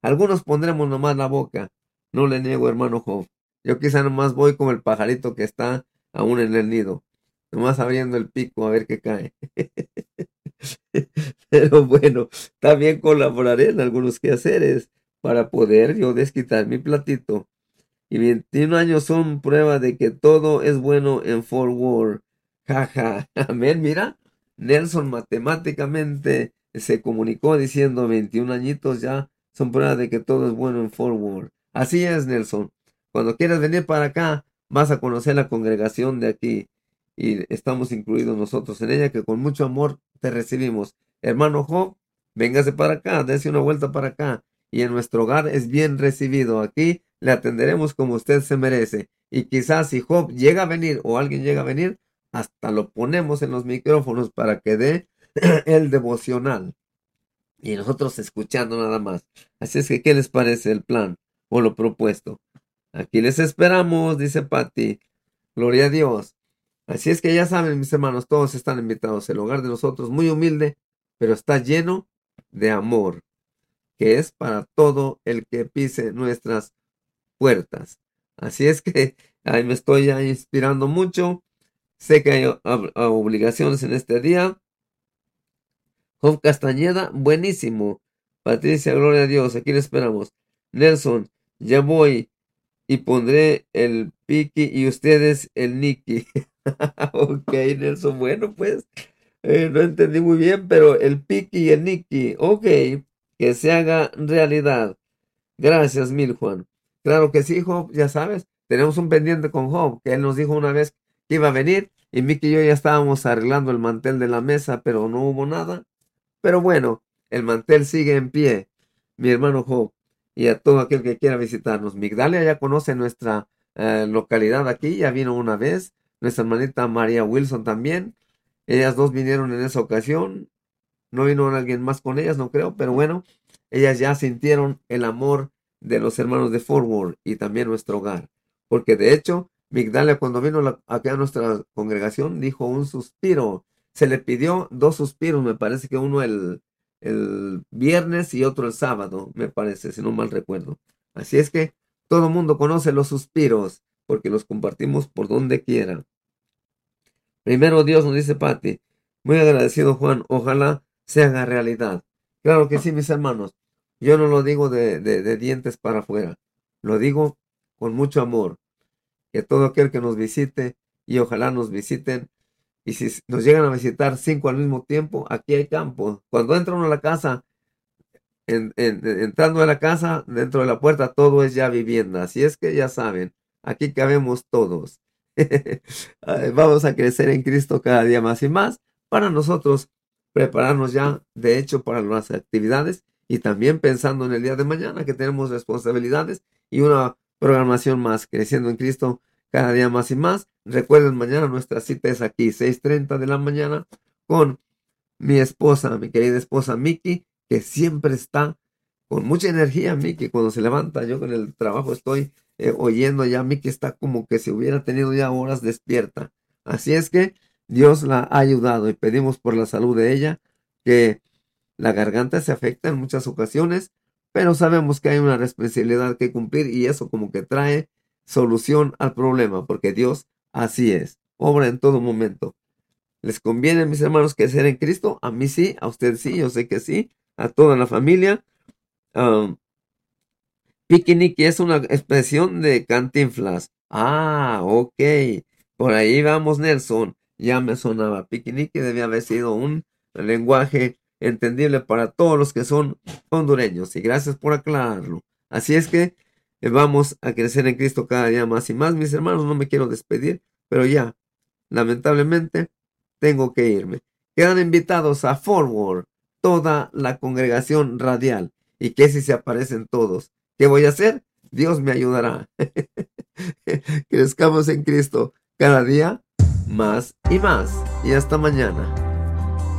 Algunos pondremos nomás la boca. No le niego, hermano Job. Yo quizá nomás voy como el pajarito que está aún en el nido, nomás abriendo el pico a ver qué cae. Pero bueno, también colaboraré en algunos quehaceres para poder yo desquitar mi platito. Y 21 años son prueba de que todo es bueno en Fort Worth. Jaja, amén, mira. Nelson matemáticamente se comunicó diciendo 21 añitos ya son prueba de que todo es bueno en Fort Worth. Así es, Nelson. Cuando quieras venir para acá, vas a conocer la congregación de aquí. Y estamos incluidos nosotros en ella, que con mucho amor te recibimos. Hermano Job, véngase para acá, dése una vuelta para acá. Y en nuestro hogar es bien recibido. Aquí le atenderemos como usted se merece. Y quizás si Job llega a venir o alguien llega a venir, hasta lo ponemos en los micrófonos para que dé el devocional. Y nosotros escuchando nada más. Así es que, ¿qué les parece el plan o lo propuesto? Aquí les esperamos, dice Patty. Gloria a Dios. Así es que ya saben, mis hermanos, todos están invitados. El hogar de nosotros muy humilde, pero está lleno de amor, que es para todo el que pise nuestras puertas. Así es que ahí me estoy ya inspirando mucho. Sé que hay obligaciones en este día. Job Castañeda, buenísimo. Patricia, gloria a Dios, aquí le esperamos. Nelson, ya voy y pondré el Piki y ustedes el Nicky. Ok, Nelson, bueno, pues no entendí muy bien, pero el Piki y el Nicky, ok, que se haga realidad. Gracias, mil Juan. Claro que sí, Job, ya sabes, tenemos un pendiente con Job, que él nos dijo una vez que iba a venir y Mickey y yo ya estábamos arreglando el mantel de la mesa, pero no hubo nada. Pero bueno, el mantel sigue en pie, mi hermano Job, y a todo aquel que quiera visitarnos. Migdalia ya conoce nuestra localidad aquí, ya vino una vez, nuestra hermanita María Wilson también. Ellas dos vinieron en esa ocasión, no vino alguien más con ellas, no creo, pero bueno, ellas ya sintieron el amor de los hermanos de Fort Worth y también nuestro hogar. Porque de hecho, Migdalia cuando vino aquí a nuestra congregación dijo un suspiro. Se le pidió dos suspiros, me parece que uno el viernes y otro el sábado, me parece, si no mal recuerdo. Así es que todo el mundo conoce los suspiros porque los compartimos por donde quiera. Primero Dios, nos dice Patti. Muy agradecido, Juan. Ojalá se haga realidad. Claro que sí, mis hermanos. Yo no lo digo de dientes para afuera. Lo digo con mucho amor. Que todo aquel que nos visite, y ojalá nos visiten, y si nos llegan a visitar 5 al mismo tiempo, aquí hay campo. Cuando entra uno a la casa, entrando a la casa, dentro de la puerta, todo es ya vivienda. Así es que ya saben, aquí cabemos todos. Vamos a crecer en Cristo cada día más y más para nosotros prepararnos ya, de hecho, para las actividades y también pensando en el día de mañana que tenemos responsabilidades y una programación más, creciendo en Cristo cada día más y más. Recuerden, mañana nuestra cita es aquí, 6:30 de la mañana, con mi esposa, mi querida esposa Miki, que siempre está con mucha energía. Miki, cuando se levanta, yo con el trabajo estoy oyendo ya, Miki está como que si hubiera tenido ya horas despierta. Así es que Dios la ha ayudado y pedimos por la salud de ella, que la garganta se afecta en muchas ocasiones, pero sabemos que hay una responsabilidad que cumplir y eso como que trae solución al problema, porque Dios así es, obra en todo momento. ¿Les conviene, mis hermanos, crecer en Cristo? A mí sí, a usted sí, yo sé que sí, a toda la familia. Um, Piquiniqui es una expresión de Cantinflas. Ah, ok. Por ahí vamos, Nelson. Ya me sonaba. Piquiniqui debía haber sido un lenguaje entendible para todos los que son hondureños. Y gracias por aclararlo. Así es que vamos a crecer en Cristo cada día más y más, mis hermanos. No me quiero despedir, pero ya, lamentablemente, tengo que irme. Quedan invitados a Forward toda la congregación radial. ¿Y qué si se aparecen todos? ¿Qué voy a hacer? Dios me ayudará. Crezcamos en Cristo cada día más y más. Y hasta mañana.